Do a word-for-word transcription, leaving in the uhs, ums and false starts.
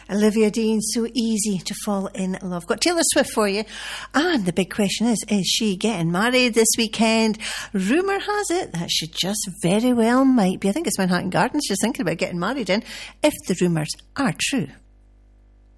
Olivia Dean, so easy to fall in love. Got Taylor Swift for you. And the big question is, is she getting married this weekend? Rumour has it that she just very well might be. I think it's Manhattan Gardens she's thinking about getting married in, if the rumours are true.